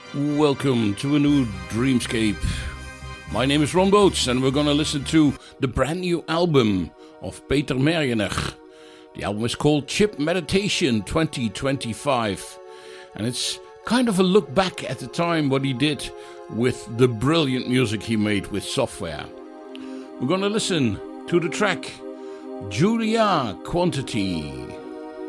Welcome to a new Dreamscape. My name is Ron Boats and we're gonna listen to the brand new album of Peter Mergener. The album is called Chip Meditation 2025 and it's kind of a look back at the time what he did with the brilliant music he made with Software. We're gonna listen to the track Julia Quantity.